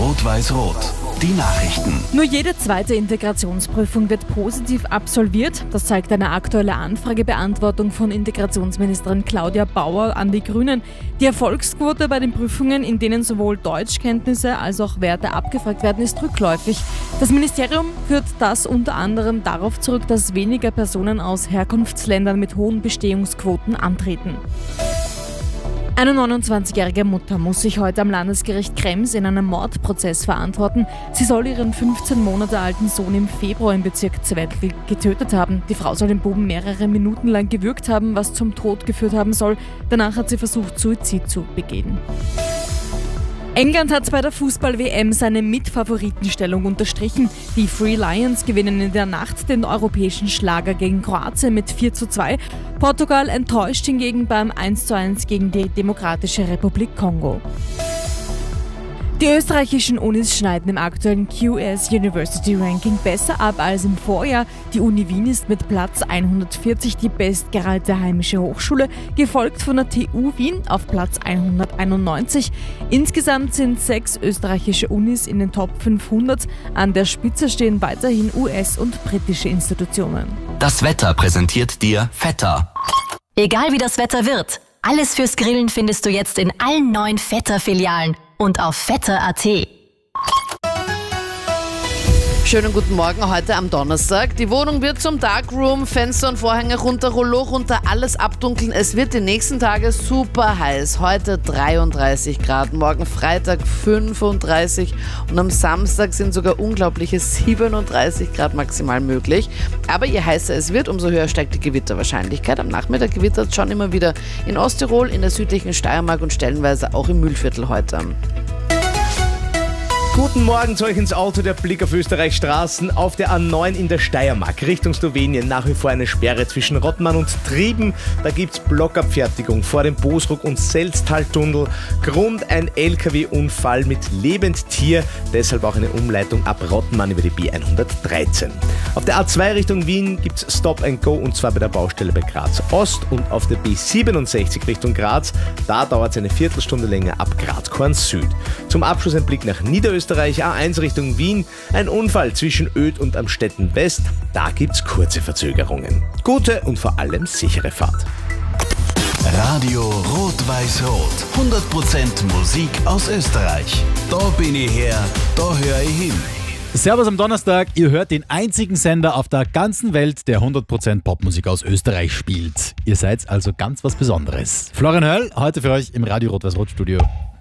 Rot-Weiß-Rot. Die Nachrichten. Nur jede zweite Integrationsprüfung wird positiv absolviert. Das zeigt eine aktuelle Anfragebeantwortung von Integrationsministerin Claudia Bauer an die Grünen. Die Erfolgsquote bei den Prüfungen, in denen sowohl Deutschkenntnisse als auch Werte abgefragt werden, ist rückläufig. Das Ministerium führt das unter anderem darauf zurück, dass weniger Personen aus Herkunftsländern mit hohen Bestehungsquoten antreten. Eine 29-jährige Mutter muss sich heute am Landesgericht Krems in einem Mordprozess verantworten. Sie soll ihren 15 Monate alten Sohn im Februar im Bezirk Zwettl getötet haben. Die Frau soll den Buben mehrere Minuten lang gewürgt haben, was zum Tod geführt haben soll. Danach hat sie versucht, Suizid zu begehen. England hat bei der Fußball-WM seine Mitfavoritenstellung unterstrichen. Die Three Lions gewinnen in der Nacht den europäischen Schlager gegen Kroatien mit 4:2. Portugal enttäuscht hingegen beim 1:1 gegen die Demokratische Republik Kongo. Die österreichischen Unis schneiden im aktuellen QS University Ranking besser ab als im Vorjahr. Die Uni Wien ist mit Platz 140 die bestgeratete heimische Hochschule, gefolgt von der TU Wien auf Platz 191. Insgesamt sind 6 österreichische Unis in den Top 500. An der Spitze stehen weiterhin US- und britische Institutionen. Das Wetter präsentiert dir Vetter. Egal wie das Wetter wird, alles fürs Grillen findest du jetzt in allen 9 Vetter-Filialen und auf vetter.at. Schönen guten Morgen heute am Donnerstag. Die Wohnung wird zum Darkroom, Fenster und Vorhänge runter, Rollo runter, alles abdunkeln. Es wird die nächsten Tage super heiß. Heute 33 Grad, morgen Freitag 35 und am Samstag sind sogar unglaubliche 37 Grad maximal möglich. Aber je heißer es wird, umso höher steigt die Gewitterwahrscheinlichkeit. Am Nachmittag gewittert es schon immer wieder in Osttirol, in der südlichen Steiermark und stellenweise auch im Mühlviertel heute. Guten Morgen zu euch ins Auto, der Blick auf Österreichs Straßen. Auf der A9 in der Steiermark Richtung Slowenien nach wie vor eine Sperre zwischen Rottmann und Trieben. Da gibt's Blockabfertigung vor dem Bosruck- und Selztaltunnel. Grund ein LKW-Unfall mit Lebendtier, deshalb auch eine Umleitung ab Rottmann über die B113. Auf der A2 Richtung Wien gibt's Stop and Go und zwar bei der Baustelle bei Graz Ost und auf der B67 Richtung Graz. Da dauert es eine Viertelstunde länger ab Graz-Korn Süd. Zum Abschluss ein Blick nach Niederösterreich, A1 Richtung Wien, ein Unfall zwischen Oed und Amstetten West, da gibt's kurze Verzögerungen. Gute und vor allem sichere Fahrt. Radio Rot-Weiß-Rot. 100% Musik aus Österreich. Da bin ich her, da höre ich hin. Servus am Donnerstag, ihr hört den einzigen Sender auf der ganzen Welt, der 100% Popmusik aus Österreich spielt. Ihr seid also ganz was Besonderes. Florian Höll, heute für euch im Radio Rot-Weiß-Rot Studio.